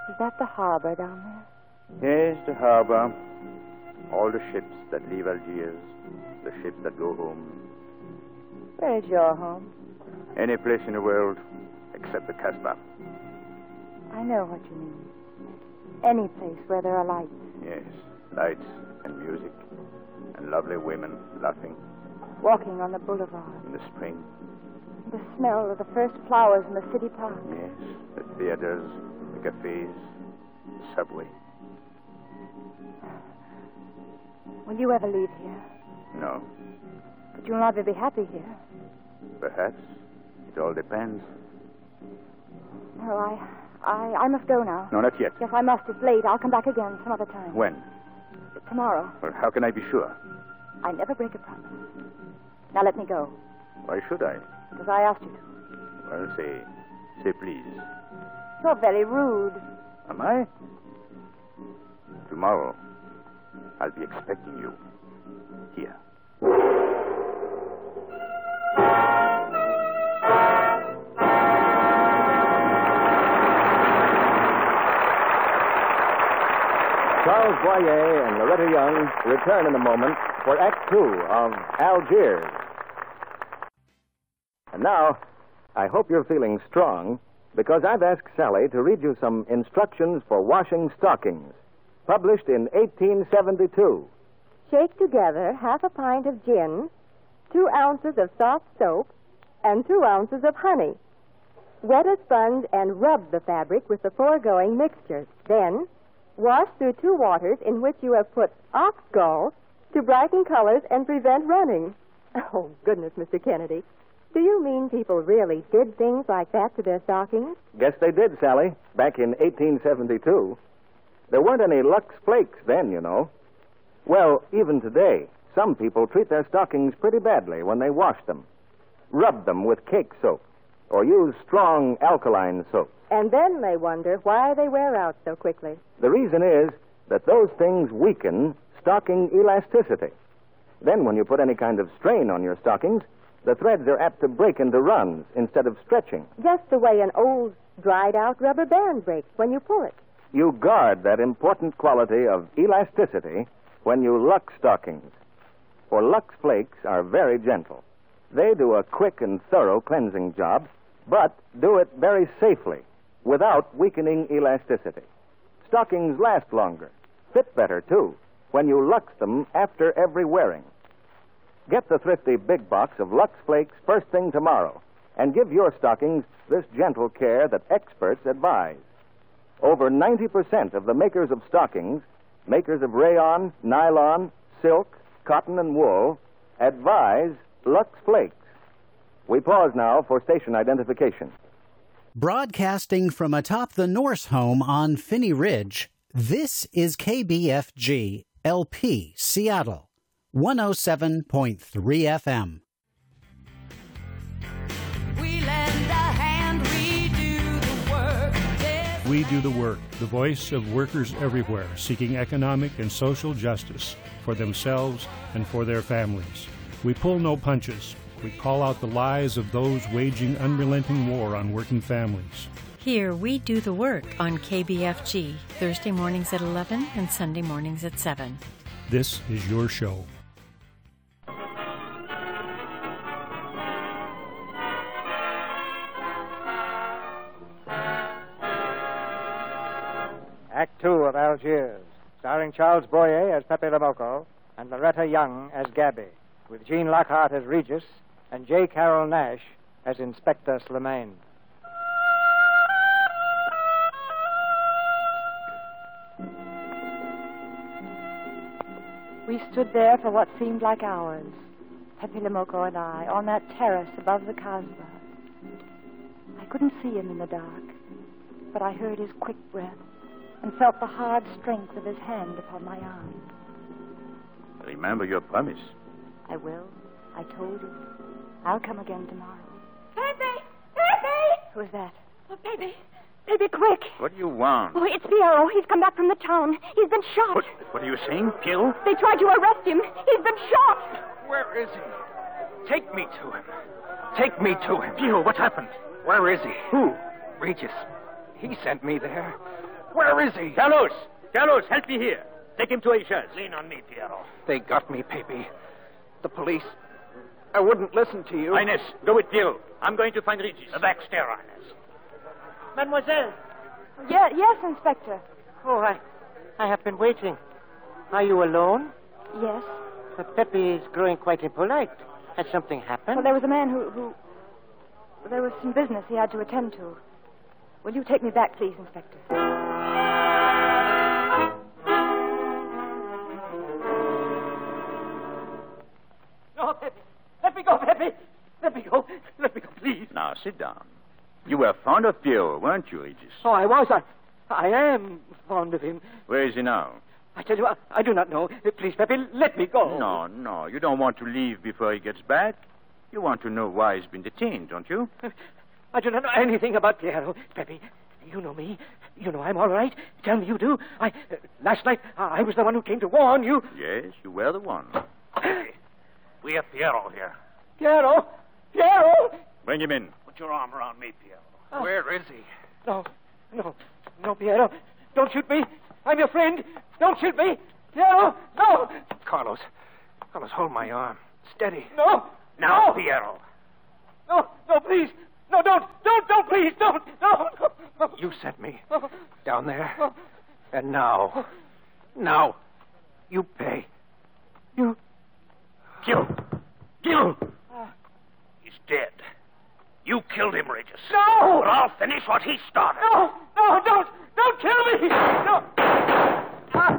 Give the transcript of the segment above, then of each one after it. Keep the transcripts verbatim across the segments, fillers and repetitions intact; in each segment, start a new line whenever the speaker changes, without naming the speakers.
Is that the harbor down there?
Yes, the harbor. All the ships that leave Algiers. The ships that go home.
Where is your home?
Any place in the world except the Casbah.
I know what you mean. Any place where there are lights.
Yes, lights and music and lovely women laughing.
Walking on the boulevard.
In the spring.
The smell of the first flowers in the city park.
Yes, the theaters, the cafes, the subway.
Will you ever leave here?
No.
But you'll never be happy here.
Perhaps. It all depends.
No, I, I, I must go now.
No, not yet.
Yes, I must. It's late. I'll come back again some other time.
When?
Tomorrow.
Well, how can I be sure?
I never break a promise. Now let me go.
Why should I?
Because I asked you to.
Well, say, say please.
You're very rude.
Am I? Tomorrow, I'll be expecting you. Here.
Charles Boyer and Loretta Young return in a moment for Act Two of Algiers. And now, I hope you're feeling strong, because I've asked Sally to read you some instructions for washing stockings, published in eighteen seventy-two.
Shake together half a pint of gin, two ounces of soft soap, and two ounces of honey. Wet a sponge and rub the fabric with the foregoing mixture. Then, wash through two waters in which you have put ox gall to brighten colors and prevent running. Oh, goodness, Mister Kennedy. Do you mean people really did things like that to their stockings?
Guess they did, Sally, back in eighteen seventy-two. There weren't any Lux Flakes then, you know. Well, even today, some people treat their stockings pretty badly when they wash them. Rub them with cake soap or use strong alkaline soap.
And then they wonder why they wear out so quickly.
The reason is that those things weaken stocking elasticity. Then when you put any kind of strain on your stockings, the threads are apt to break into runs instead of stretching.
Just the way an old, dried-out rubber band breaks when you pull it.
You guard that important quality of elasticity when you Lux stockings. For Lux Flakes are very gentle. They do a quick and thorough cleansing job, but do it very safely, without weakening elasticity. Stockings last longer, fit better, too, when you Lux them after every wearing. Get the thrifty big box of Lux Flakes first thing tomorrow, and give your stockings this gentle care that experts advise. Over ninety percent of the makers of stockings, makers of rayon, nylon, silk, cotton, and wool, advise Lux Flakes. We pause now for station identification.
Broadcasting from atop the Norse home on Finney Ridge, this is K B F G L P Seattle, one oh seven point three F M.
We lend a hand, we do the work. Yes.
We do the work, the voice of workers everywhere seeking economic and social justice for themselves and for their families. We pull no punches. We call out the lies of those waging unrelenting war on working families.
Here we do the work on K B F G, Thursday mornings at eleven and Sunday mornings at seven.
This is your show.
Act Two of Algiers, starring Charles Boyer as Pepe Lamoco and Loretta Young as Gabby, with Gene Lockhart as Regis and J. Carroll Nash as Inspector Slemaine.
We stood there for what seemed like hours, Pepe Lamoco and I, on that terrace above the Casbah. I couldn't see him in the dark, but I heard his quick breath and felt the hard strength of his hand upon my arm.
Remember your promise.
I will. I told you. I'll come again tomorrow.
Pepe! Pepe!
Who's that?
Oh, Pepe. Pepe, quick.
What do you want?
Oh, it's Fierro. He's come back from the town. He's been shot.
What, what are you saying? Kill?
They tried to arrest him. He's been shot.
Where is he? Take me to him. Take me to him.
Fierro, what happened?
Where is he?
Who?
Regis. He sent me there. Where is he?
Carlos! Carlos, help me here. Take him to Aisha's.
Lean on me, Piero.
They got me, Pepe. The police. I wouldn't listen to you.
Ines, go with Piero. I'm going to find Regis.
The back stair, Ines.
Mademoiselle.
Yeah, yes, Inspector.
Oh, I, I have been waiting. Are you alone?
Yes.
But Pepe is growing quite impolite. Has something happened?
Well, there was a man who, who... There was some business he had to attend to. Will you take me back, please, Inspector?
No, Pepe. Let me go, Pepe. Let me go. Let me go, please.
Now, sit down. You were fond of Piero, weren't you, Regis?
Oh, I was. I, I am fond of him.
Where is he now?
I tell you, I, I do not know. Please, Pepe, let me go.
No, no. You don't want to leave before he gets back. You want to know why he's been detained, don't you?
I do not know anything about Piero. Pepe, you know me. You know I'm all right. Tell me you do. I uh, last night, uh, I was the one who came to warn you.
Yes, you were the one.
We have Piero here.
Piero! Piero!
Bring him in.
Put your arm around me, Piero.
Oh.
Where is he?
No, no, no, Piero. Don't shoot me. I'm your friend. Don't shoot me. Piero, no.
Carlos. Carlos, hold my arm. Steady.
No.
Now,
no.
Piero.
No, no, please. No, don't, don't, don't, please, don't, don't.
You sent me down there. And now, now, you pay. You...
Gil. Gil. He's dead. You killed him, Regis.
No.
But I'll finish what he started.
No, no, don't, don't kill me. No. Ah.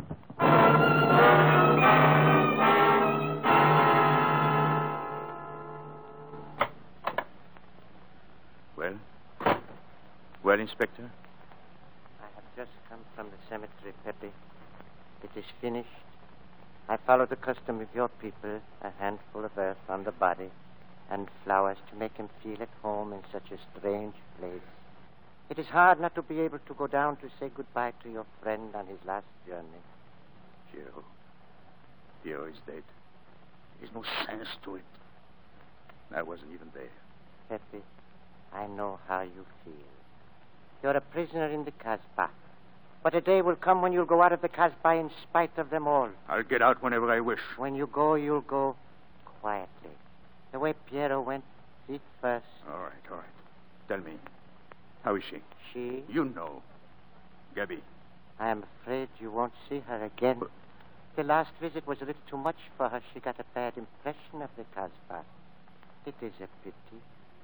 Well? Well, Inspector?
I have just come from the cemetery, Pepe. It is finished. I follow the custom of your people, a handful of earth on the body, and flowers to make him feel at home in such a strange place. It is hard not to be able to go down to say goodbye to your friend on his last journey.
Piero. Piero is dead.
There's no sense to it.
I wasn't even there.
Pepe, I know how you feel. You're a prisoner in the Kasbah. But a day will come when you'll go out of the Kasbah in spite of them all.
I'll get out whenever I wish.
When you go, you'll go quietly. The way Piero went, feet first.
All right, all right. Tell me, how is she?
She?
You know. Gabby.
I am afraid you won't see her again. But... The last visit was a little too much for her. She got a bad impression of the Kasbah. It is a pity.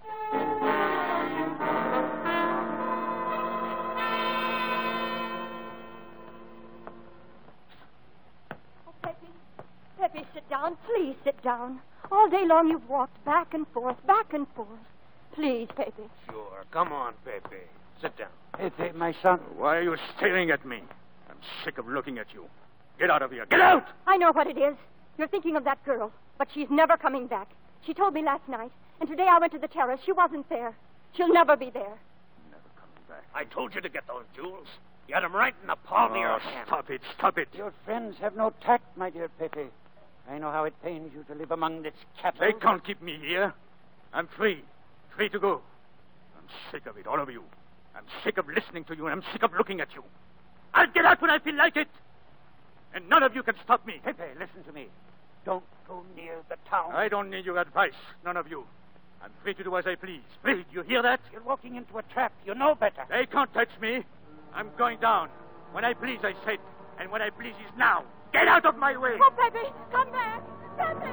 Pepe, sit down. Please sit down. All day long you've walked back and forth, back and forth. Please, Pepe.
Sure. Come on, Pepe. Sit down.
Pepe, my son.
Why are you staring at me? I'm sick of looking at you. Get out of here. Get out!
I know what it is. You're thinking of that girl, but she's never coming back. She told me last night, and today I went to the terrace. She wasn't there. She'll never be there.
Never coming back.
I told you to get those jewels. You had them right in the palm
oh,
of your hand.
Stop it, stop it.
Your friends have no tact, my dear Pepe. I know how it pains you to live among this cattle.
They can't keep me here. I'm free. Free to go. I'm sick of it, all of you. I'm sick of listening to you, and I'm sick of looking at you. I'll get out when I feel like it. And none of you can stop me.
Pepe, listen to me. Don't go near the town.
I don't need your advice, none of you. I'm free to do as I please. Free, do you hear that?
You're walking into a trap. You know better.
They can't touch me. I'm going down. When I please, I said. And when I please is now. Get out of my way!
Oh, Pepe, come back! Pepe!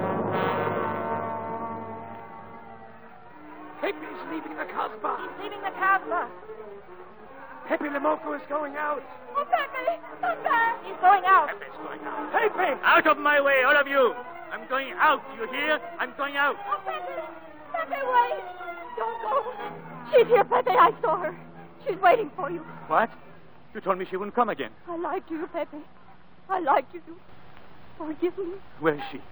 Pepe's leaving the Kasbah.
He's leaving the Kasbah.
Pepe Lemoko is going out.
Oh, Pepe, come back! He's going out.
Pepe's going out.
Pepe!
Out of my way, all of you! I'm going out, you hear? I'm going out.
Oh, Pepe! Pepe, wait! Don't go. She's here, Pepe. I saw her. She's waiting for you.
What? You told me she wouldn't come again.
I lied to you, Pepe. I lied to you. Forgive me.
Where is she?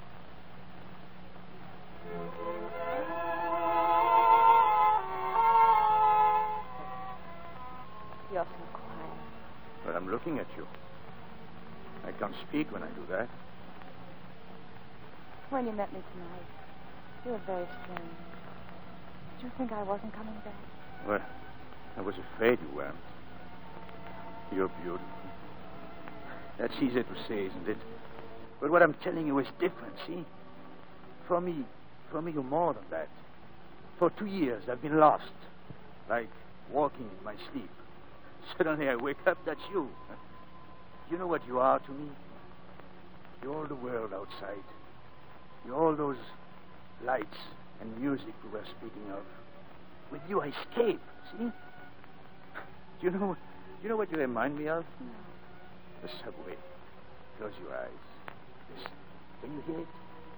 You're so quiet.
But I'm looking at you. I can't speak when I do that.
When you met me tonight, you were very strange. Did you think I wasn't coming back?
Well, I was afraid you weren't. You're beautiful. That's easy to say, isn't it? But what I'm telling you is different, see? For me, for me, you're more than that. For two years, I've been lost. Like walking in my sleep. Suddenly I wake up, that's you. You know what you are to me? You're all the world outside. You're all those lights and music we were speaking of. With you, I escape, see? Do you know, you know what you remind me of? The subway. Close your eyes. Listen. Can you hear it?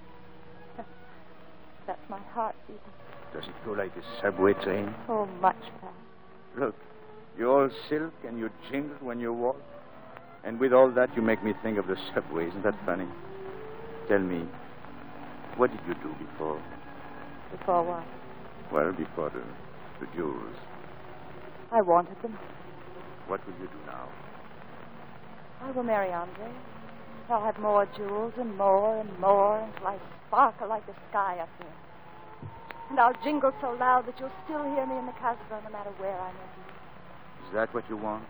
That's my heart beating.
Does it go like a subway train?
Oh, much faster.
Look, you're all silk and you jingle when you walk. And with all that, you make me think of the subway. Isn't that funny? Tell me, what did you do before?
Before what?
Well, before the, the jewels.
I wanted them.
What will you do now?
I will marry Andre. I'll have more jewels and more and more until I sparkle like the sky up there. And I'll jingle so loud that you'll still hear me in the Casbah no matter where I may be.
Is that what you want?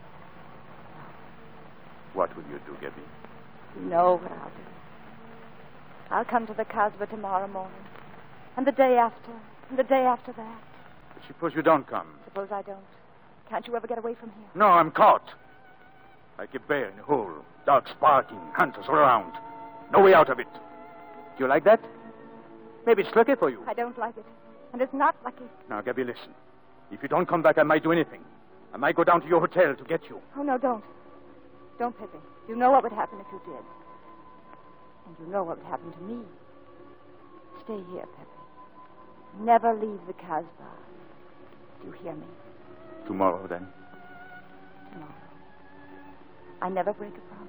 What will you do, Gabby?
You know what I'll do. I'll come to the Casbah tomorrow morning. And the day after. And the day after that.
But suppose you don't come.
Suppose I don't. Can't you ever get away from here?
No, I'm caught. Like a bear in a hole. Dogs barking, hunters all around. No way out of it. Do you like that? Maybe it's lucky for you.
I don't like it. And it's not lucky.
Now, Gabby, listen. If you don't come back, I might do anything. I might go down to your hotel to get you.
Oh, no, don't. Don't, Pepe. You know what would happen if you did. And you know what would happen to me. Stay here, Pepe. Never leave the Casbah. Do you hear me?
Tomorrow, then?
Tomorrow. I never break a promise.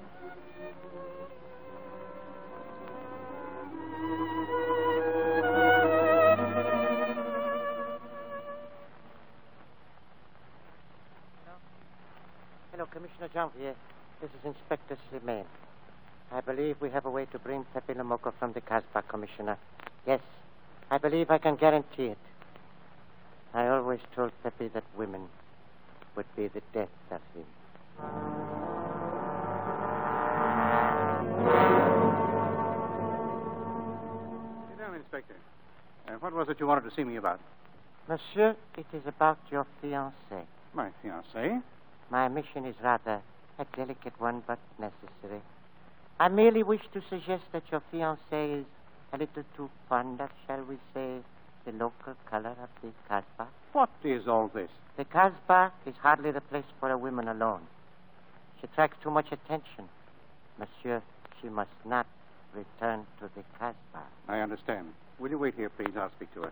Hello, Commissioner Janvier. This is Inspector Slimane. I believe we have a way to bring Pepe Lemoko from the Casbah, Commissioner. Yes, I believe I can guarantee it. I always told Pepe that women would be the death of him.
Sit down, Inspector. Uh, what was it you wanted to see me about?
Monsieur, it is about your fiancée.
My fiancée?
My mission is rather a delicate one, but necessary. I merely wish to suggest that your fiancée is a little too fond of, shall we say, the local color of the Casbah.
What is all this?
The Casbah is hardly the place for a woman alone. She attracts too much attention. Monsieur, she must not return to the Casbah.
I understand. Will you wait here, please? I'll speak to her.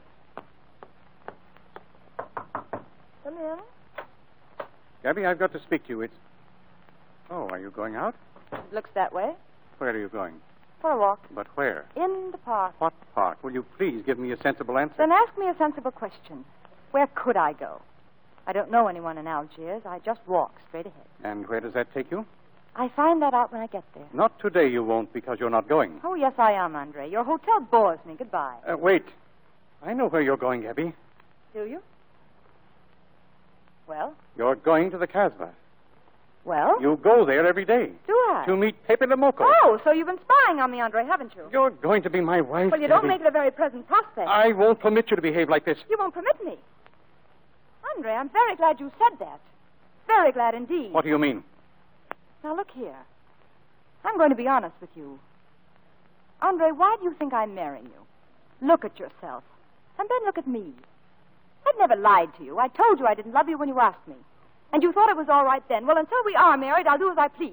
Come in.
Gabby, I've got to speak to you. It's... Oh, are you going out?
It looks that way.
Where are you going?
For a walk.
But where?
In the park.
What park? Will you please give me a sensible answer?
Then ask me a sensible question. Where could I go? I don't know anyone in Algiers. I just walk straight ahead.
And where does that take you?
I find that out when I get there.
Not today you won't, because you're not going.
Oh, yes, I am, Andre. Your hotel bores me. Goodbye.
Uh, wait. I know where you're going, Gabby.
Do you? Well?
You're going to the Casbah.
Well?
You go there every day.
Do I?
To meet Pepe Lemoko.
Oh, so you've been spying on me, Andre, haven't you?
You're going to be my wife,
Well, you
Gabby.
don't make it a very pleasant prospect.
I won't permit you to behave like this.
You won't permit me. Andre, I'm very glad you said that. Very glad indeed.
What do you mean?
Now, look here. I'm going to be honest with you. Andre, why do you think I'm marrying you? Look at yourself. And then look at me. I've never lied to you. I told you I didn't love you when you asked me. And you thought it was all right then. Well, until we are married, I'll do as I please.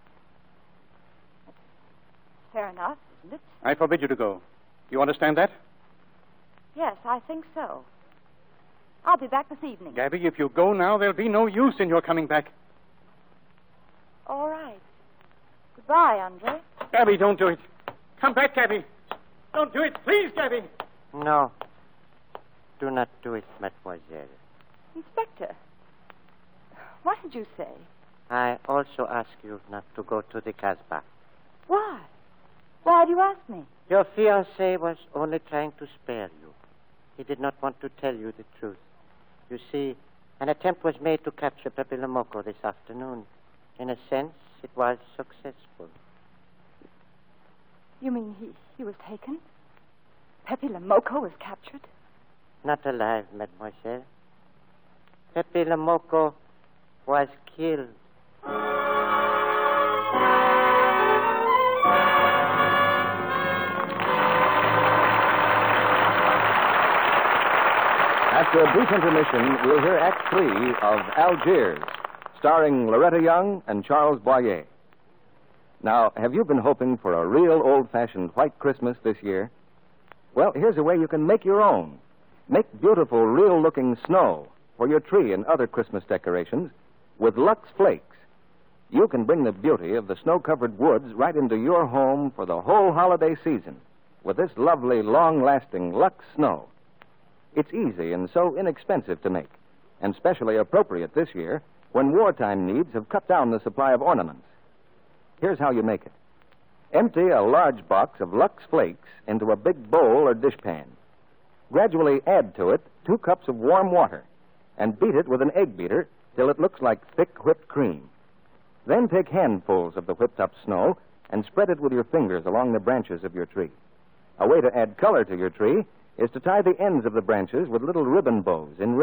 Fair enough, isn't it?
I forbid you to go. You understand that?
Yes, I think so. I'll be back this evening.
Gabby, if you go now, there'll be no use in your coming back.
All right. Goodbye, Andre.
Gabby, don't do it. Come back, Gabby. Don't do it. Please, Gabby.
No. Do not do it, mademoiselle.
Inspector, what did you say?
I also ask you not to go to the Casbah.
Why? Why do you ask me?
Your fiancé was only trying to spare you. He did not want to tell you the truth. You see, An attempt was made to capture Pepe Lomoco this afternoon. In a sense, it was successful.
You mean he, he was taken? Pepe Lomoco was captured?
Not alive, mademoiselle. Pepe Lomoco was killed.
After a brief intermission, we'll hear Act Three of Algiers, starring Loretta Young and Charles Boyer. Now, have you been hoping for a real old-fashioned white Christmas this year? Well, here's a way you can make your own. Make beautiful, real-looking snow for your tree and other Christmas decorations with Lux Flakes. You can bring the beauty of the snow-covered woods right into your home for the whole holiday season with this lovely, long-lasting Lux Snow. It's easy and so inexpensive to make, and specially appropriate this year when wartime needs have cut down the supply of ornaments. Here's how you make it. Empty a large box of Lux Flakes into a big bowl or dishpan. Gradually add to it two cups of warm water and beat it with an egg beater till it looks like thick whipped cream. Then take handfuls of the whipped up snow and spread it with your fingers along the branches of your tree. A way to add color to your tree is to tie the ends of the branches with little ribbon bows in